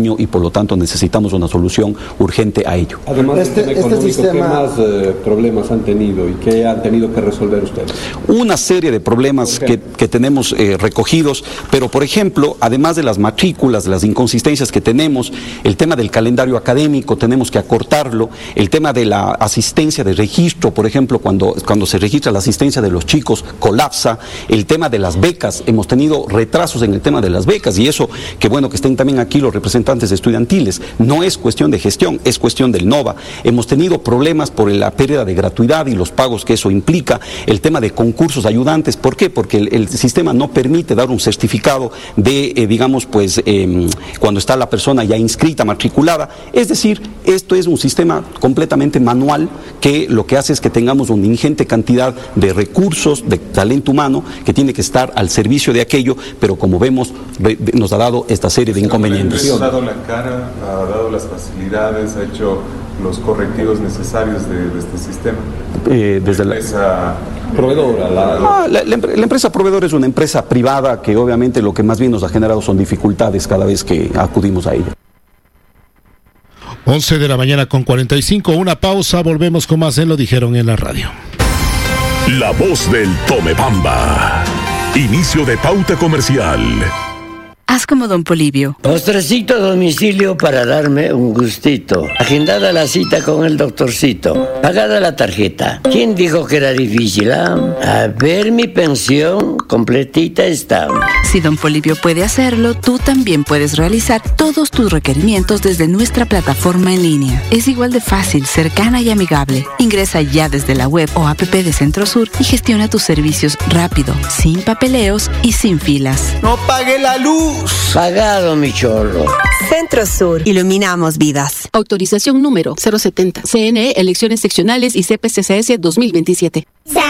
y por lo tanto necesitamos una solución urgente a ello. Además del tema económico, ¿qué más problemas han tenido y qué han tenido que resolver ustedes? Una serie de problemas que tenemos recogidos, pero por ejemplo, además de las matrículas, de las inconsistencias que tenemos, el tema del calendario académico tenemos que acortarlo, el tema de la asistencia de registro, por ejemplo, cuando se registra la asistencia de los chicos, colapsa, el tema de las becas, hemos tenido retrasos en el tema de las becas, y eso, que bueno que estén también aquí los representantes estudiantiles, no es cuestión de gestión, es cuestión del NOVA. Hemos tenido problemas por la pérdida de gratuidad y los pagos que eso implica, el tema de concursos ayudantes. ¿Por qué? Porque el sistema no permite dar un certificado de, cuando está la persona ya inscrita, matriculada. Es decir, esto es un sistema completamente manual que lo que hace es que tengamos una ingente cantidad de recursos, de talento humano que tiene que estar al servicio de aquello, pero como vemos, nos ha dado esta serie de inconvenientes. Ha dado la cara, ha dado las facilidades, ha hecho los correctivos necesarios de este sistema. Desde la empresa proveedora. La empresa proveedora es una empresa privada que obviamente lo que más bien nos ha generado son dificultades cada vez que acudimos a ella. 11 de la mañana con 45, una pausa, volvemos con más en Lo Dijeron en la Radio. La voz del Tomebamba. Inicio de pauta comercial. Haz como Don Polibio. Postrecito a domicilio para darme un gustito. Agendada la cita con el doctorcito. Pagada la tarjeta. ¿Quién dijo que era difícil? A ver, mi pensión completita está. Si Don Polibio puede hacerlo, tú también puedes realizar todos tus requerimientos desde nuestra plataforma en línea. Es igual de fácil, cercana y amigable. Ingresa ya desde la web o app de Centrosur y gestiona tus servicios rápido, sin papeleos y sin filas. ¡No pague la luz! Pagado, mi chorro. Centrosur. Iluminamos vidas. Autorización número 070. CNE, elecciones seccionales y CPCCS 2027.